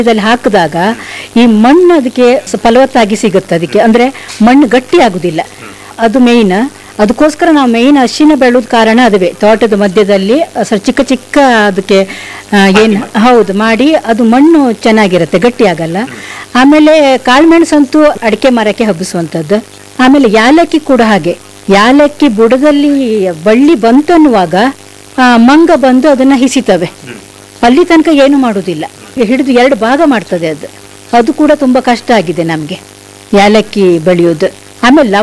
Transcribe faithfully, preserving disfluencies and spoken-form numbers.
ಇದರಲ್ಲಿ ಹಾಕಿದಾಗ ಈ ಮಣ್ಣು ಅದಕ್ಕೆ ಫಲವತ್ತಾಗಿ ಸಿಗುತ್ತೆ. ಅದಕ್ಕೆ ಅಂದರೆ ಮಣ್ಣು ಗಟ್ಟಿ ಆಗುದಿಲ್ಲ, ಅದು ಮೇಯ್ನ್. ಅದಕ್ಕೋಸ್ಕರ ನಾವು ಮೇಯ್ನ್ ಅರಿಶಿನ ಬೆಳೆದ ಕಾರಣ ಅದುವೇ. ತೋಟದ ಮಧ್ಯದಲ್ಲಿ ಸ್ವಲ್ಪ ಚಿಕ್ಕ ಚಿಕ್ಕ ಅದಕ್ಕೆ ಏನು ಹೌದು ಮಾಡಿ ಅದು ಮಣ್ಣು ಚೆನ್ನಾಗಿರುತ್ತೆ, ಗಟ್ಟಿ ಆಗಲ್ಲ. ಆಮೇಲೆ ಕಾಳುಮೆಣಸಂತೂ ಅಡಿಕೆ ಮರಕ್ಕೆ ಹಬ್ಬಿಸುವಂಥದ್ದು. ಆಮೇಲೆ ಯಾಲಕ್ಕಿ ಕೂಡ ಹಾಗೆ, ಯಾಲಕ್ಕಿ ಬುಡದಲ್ಲಿ ಬಳ್ಳಿ ಬಂತು ಅನ್ನುವಾಗ ಮಂಗ ಬಂದು ಅದನ್ನ ಹಿಸಿತವೆ, ಅಲ್ಲಿ ತನಕ ಏನು ಮಾಡುವುದಿಲ್ಲ, ಹಿಡಿದು ಎರಡು ಭಾಗ ಮಾಡ್ತದೆ ಅದು. ಅದು ಕೂಡ ತುಂಬಾ ಕಷ್ಟ ಆಗಿದೆ ನಮಗೆ ಯಾಲಕ್ಕಿ ಬೆಳೆಯೋದು. ಆಮೇಲೆ